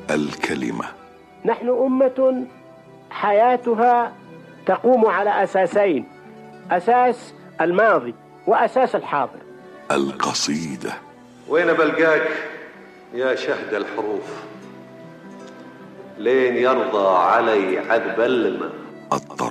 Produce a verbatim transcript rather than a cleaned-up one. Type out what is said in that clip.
الكلمة. نحن أمة حياتها تقوم على أساسين، أساس الماضي وأساس الحاضر. القصيدة. وين بلقاك يا شهد الحروف لين يرضى علي عذب الماء.